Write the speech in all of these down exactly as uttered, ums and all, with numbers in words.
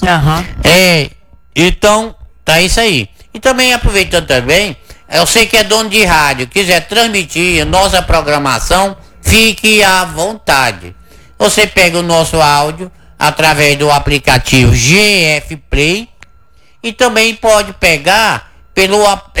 Uhum. É, então, tá isso aí. E também aproveitando também, eu sei que é dono de rádio, quiser transmitir nossa programação, fique à vontade. Você pega o nosso áudio através do aplicativo G F Play e também pode pegar pelo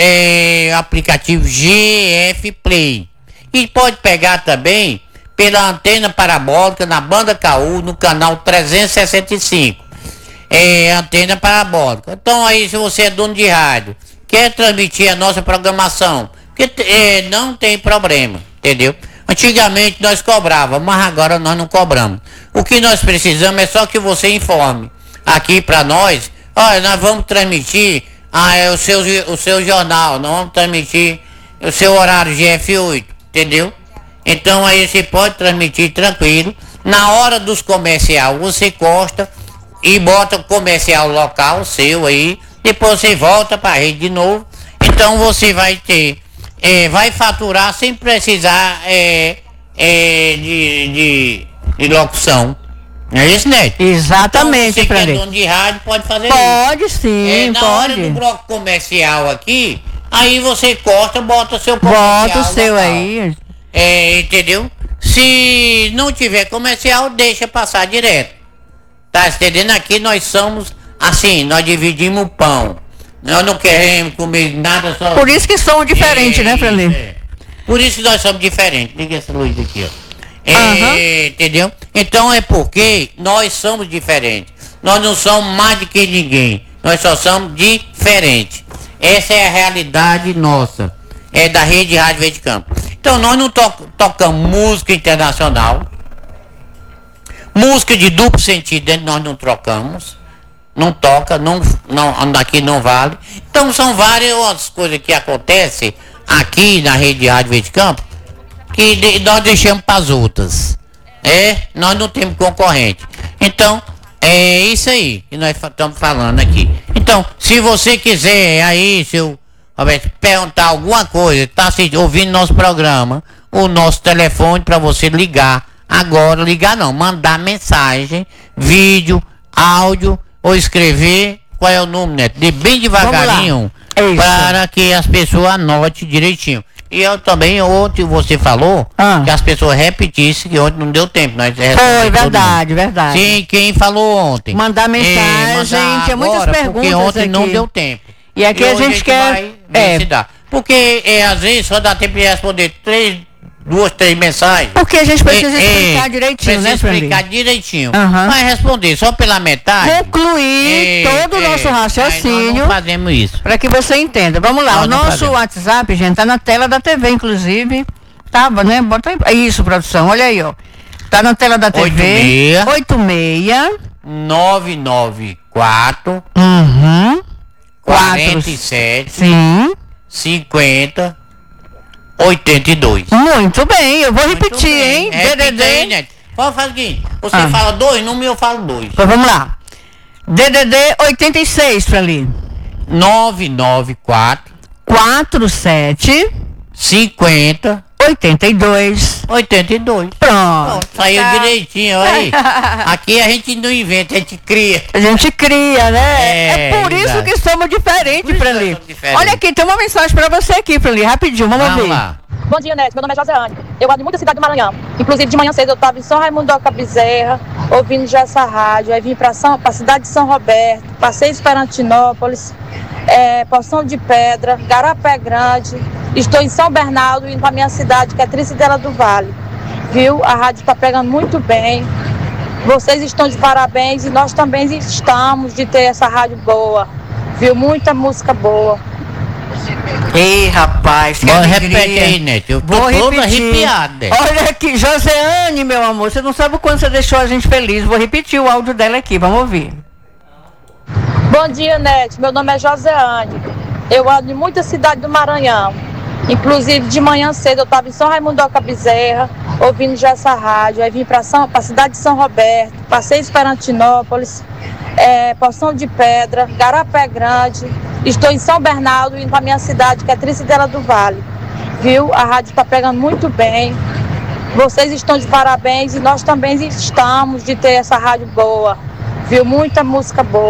é, aplicativo G F Play. E pode pegar também pela antena parabólica na banda K U no canal trezentos e sessenta e cinco. É, antena parabólica. Então aí, se você é dono de rádio, quer transmitir a nossa programação, que é, não tem problema, entendeu? Antigamente nós cobrávamos, mas agora nós não cobramos. O que nós precisamos é só que você informe aqui para nós, olha, nós vamos transmitir ah, é, o, seu, o seu jornal, nós vamos transmitir o seu horário G F oito, entendeu? Então aí você pode transmitir tranquilo. Na hora dos comercial você corta e bota o comercial local seu aí, depois você volta para a rede de novo. Então você vai ter, é, vai faturar sem precisar é, é, de, de, de locução. Não é isso, né? Exatamente, então, você que é dono de rádio pode fazer pode, isso. Sim, é, na pode. hora do bloco comercial aqui, aí você corta, bota o seu comercial bota o seu local. aí. É, entendeu? Se não tiver comercial, deixa passar direto. Tá entendendo? Aqui nós somos assim, nós dividimos o pão. Nós não queremos comer nada só. Por isso que são diferentes, é, né, Frelê? É. Por isso que nós somos diferentes. Liga essa luz aqui, ó. É, uhum. Entendeu? Então é porque nós somos diferentes. Nós não somos mais do que ninguém. Nós só somos diferentes. Essa é a realidade nossa. É da Rede Rádio Verde Campo. Então nós não to tocamos música internacional. Música de duplo sentido nós não trocamos. Não toca, não, não, aqui não vale. Então são várias outras coisas que acontecem aqui na Rede Rádio Verde Campo que de, nós deixamos para as outras. É, nós não temos concorrente. Então, é isso aí que nós estamos falando aqui. Então, se você quiser aí, seu Roberto, perguntar alguma coisa, está ouvindo nosso programa, o nosso telefone para você ligar agora, ligar não, mandar mensagem, vídeo, áudio ou escrever, qual é o número, né? De bem devagarinho, para que as pessoas anotem direitinho. E eu também, ontem você falou ah. que as pessoas repetissem, que ontem não deu tempo. Nós Foi, verdade, verdade. Sim, quem falou ontem. Mandar mensagem, é, mandar tinha muitas agora, perguntas porque ontem aqui. não deu tempo. E aqui e a gente quer... Vai é. Dá. Porque é, às vezes só dá tempo de responder três, duas, três mensagens. Porque a gente precisa é, explicar é, direitinho, precisa né, Precisa explicar direitinho. Uhum. Vai responder só pela metade. Concluir é, todo o nosso é, raciocínio. Nós não fazemos isso. Para que você entenda. Vamos lá, nós o nosso fazemos. WhatsApp, gente, tá na tela da T V, inclusive. Tava, né? Bota aí. Isso, produção, olha aí, ó. Tá na tela da T V. oito seis nove nove quatro Uhum. quarenta e sete Sim. cinquenta oitenta e dois. Muito bem, eu vou Muito repetir, bem. hein? D D D. Aí, né? Pode fazer o seguinte, você ah. fala dois números e eu falo dois. Então vamos lá. D D D oitenta e seis para ali. nove nove quatro quarenta e sete cinquenta oitenta e dois. oitenta e dois. Pronto. Pronto, saiu tá. direitinho, olha aí. Aqui a gente não inventa, a gente cria. A gente cria, né? É, é por isso que somos diferentes, Freli. Diferente. Olha aqui, tem uma mensagem pra você aqui, Freli, rapidinho, vamos, vamos ouvir. Lá. Bom dia, Neto. Meu nome é Joseane. Eu gosto de muita cidade do Maranhão. Inclusive, de manhã cedo eu estava em São Raimundo da Bezerra, ouvindo já essa rádio. Aí vim para a cidade de São Roberto, passei Esperantinópolis, é, Poção de Pedra, Garapé Grande. Estou em São Bernardo, indo para a minha cidade, que é Tricidela do Vale. Viu? A rádio está pegando muito bem. Vocês estão de parabéns e nós também estamos de ter essa rádio boa. Viu? Muita música boa. Ei, rapaz, que Bom, alegria. repete aí, Neto. Eu tô Vou todo repetir. arrepiado. Né? Olha aqui, Joseane, meu amor, você não sabe o quanto você deixou a gente feliz. Vou repetir o áudio dela aqui, vamos ouvir. Bom dia, Neto. Meu nome é Joseane. Eu ando em muita cidade do Maranhão. Inclusive, de manhã cedo eu estava em São Raimundo da Bezerra, ouvindo já essa rádio. Aí vim para a cidade de São Roberto, passei Esperantinópolis, é, Poção de Pedra, Garapé Grande. Estou em São Bernardo, indo para a minha cidade, que é Tricidela do Vale. Viu? A rádio está pegando muito bem. Vocês estão de parabéns e nós também estamos de ter essa rádio boa. Viu? Muita música boa.